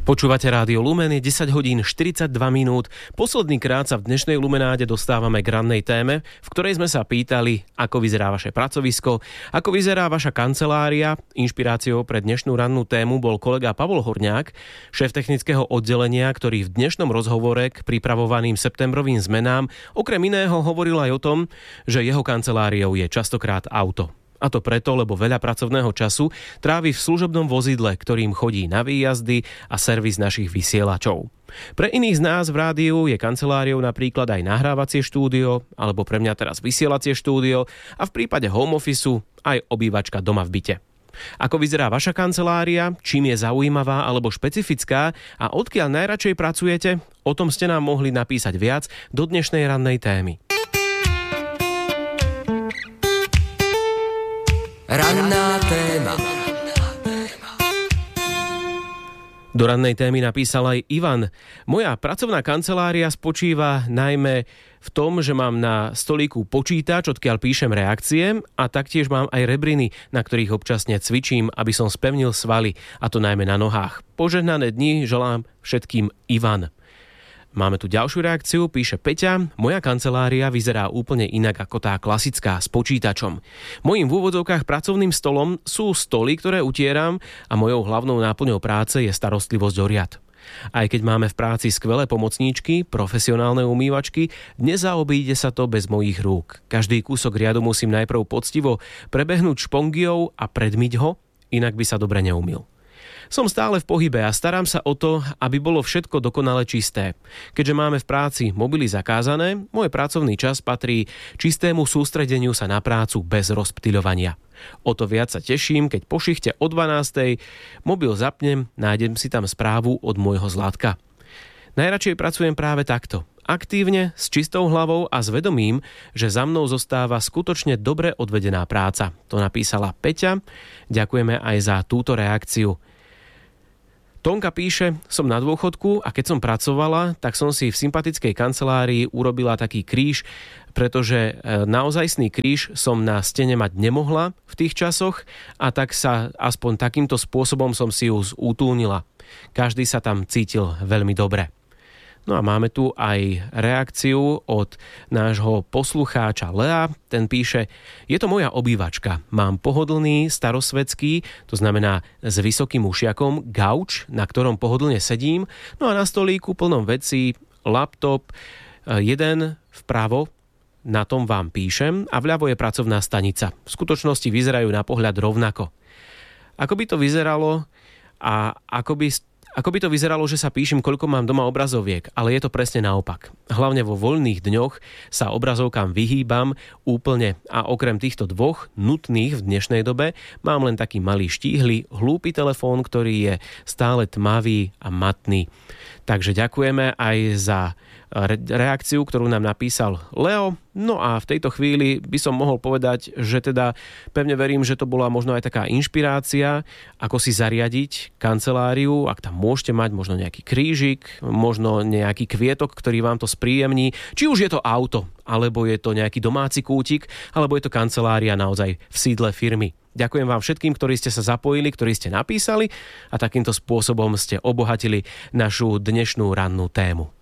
Počúvate Rádio Lumen, je 10 hodín 42 minút. Posledný krát sa v dnešnej Lumenáde dostávame k rannej téme, v ktorej sme sa pýtali, ako vyzerá vaše pracovisko, ako vyzerá vaša kancelária. Inšpiráciou pre dnešnú rannú tému bol kolega Pavol Horňák, šéf technického oddelenia, ktorý v dnešnom rozhovore k pripravovaným septembrovým zmenám okrem iného hovoril aj o tom, že jeho kanceláriou je častokrát auto. A to preto, lebo veľa pracovného času trávi v služobnom vozidle, ktorým chodí na výjazdy a servis našich vysielačov. Pre iných z nás v rádiu je kanceláriou napríklad aj nahrávacie štúdio, alebo pre mňa teraz vysielacie štúdio a v prípade home officeu aj obývačka doma v byte. Ako vyzerá vaša kancelária, čím je zaujímavá alebo špecifická a odkiaľ najradšej pracujete, o tom ste nám mohli napísať viac do dnešnej rannej témy. Ranná téma. Do rannej témy napísal aj Ivan. Moja pracovná kancelária spočíva najmä v tom, že mám na stolíku počítač, odkiaľ píšem reakcie a taktiež mám aj rebriny, na ktorých občasne cvičím, aby som spevnil svaly, a to najmä na nohách. Požehnané dni želám všetkým Ivan. Máme tu ďalšiu reakciu, píše Peťa. Moja kancelária vyzerá úplne inak ako tá klasická s počítačom. Mojím v úvodzovkách pracovným stolom sú stoly, ktoré utieram a mojou hlavnou náplňou práce je starostlivosť o riad. Aj keď máme v práci skvelé pomocníčky, profesionálne umývačky, nezaobíde sa to bez mojich rúk. Každý kúsok riadu musím najprv poctivo prebehnúť špongiou a predmyť ho, inak by sa dobre neumyl. Som stále v pohybe a starám sa o to, aby bolo všetko dokonale čisté. Keďže máme v práci mobily zakázané, môj pracovný čas patrí čistému sústredeniu sa na prácu bez rozptyľovania. O to viac sa teším, keď po šichte o 12:00 mobil zapnem, nájdem si tam správu od môjho Zlatka. Najradšej pracujem práve takto. Aktívne, s čistou hlavou a s vedomím, že za mnou zostáva skutočne dobre odvedená práca. To napísala Peťa. Ďakujeme aj za túto reakciu. Tonka píše, som na dôchodku a keď som pracovala, tak som si v sympatickej kancelárii urobila taký kríž, pretože naozajstný kríž som na stene mať nemohla v tých časoch a tak sa aspoň takýmto spôsobom som si ju zútulnila. Každý sa tam cítil veľmi dobre. No a máme tu aj reakciu od nášho poslucháča Lea. Ten píše, je to moja obývačka. Mám pohodlný starosvedský, to znamená s vysokým ušiakom, gauč, na ktorom pohodlne sedím. No a na stolíku plnom vecí, laptop, jeden vpravo, na tom vám píšem a vľavo je pracovná stanica. V skutočnosti vyzerajú na pohľad rovnako. Ako by to vyzeralo a ako by to vyzeralo, že sa píšem, koľko mám doma obrazoviek, ale je to presne naopak. Hlavne vo voľných dňoch sa obrazovkám vyhýbam úplne a okrem týchto dvoch nutných v dnešnej dobe mám len taký malý štíhly, hlúpy telefón, ktorý je stále tmavý a matný. Takže ďakujeme aj za reakciu, ktorú nám napísal Leo. No a v tejto chvíli by som mohol povedať, že teda pevne verím, že to bola možno aj taká inšpirácia, ako si zariadiť kanceláriu, ak tam môžete mať možno nejaký krížik, možno nejaký kvietok, ktorý vám to spríjemní. Či už je to auto, alebo je to nejaký domáci kútik, alebo je to kancelária naozaj v sídle firmy. Ďakujem vám všetkým, ktorí ste sa zapojili, ktorí ste napísali a takýmto spôsobom ste obohatili našu dnešnú rannú tému.